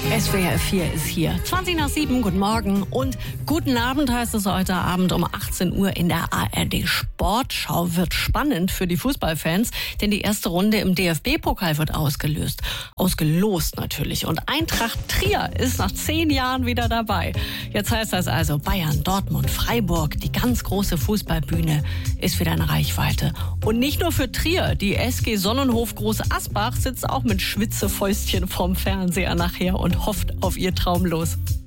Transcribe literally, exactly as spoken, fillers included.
S W R vier ist hier. zwanzig nach sieben, guten Morgen und guten Abend heißt es heute Abend um achtzehn Uhr in der A R D Sportschau. Wird spannend für die Fußballfans, denn die erste Runde im D F B-Pokal wird ausgelöst. Ausgelost natürlich. Und Eintracht Trier ist nach zehn Jahren wieder dabei. Jetzt heißt das also Bayern, Dortmund, Freiburg, die ganz große Fußballbühne ist wieder in Reichweite. Und nicht nur für Trier, die S G Sonnenhof Groß Asbach sitzt auch mit Schwitzefäustchen vorm Fernseher nachher und hofft auf ihr Traumlos.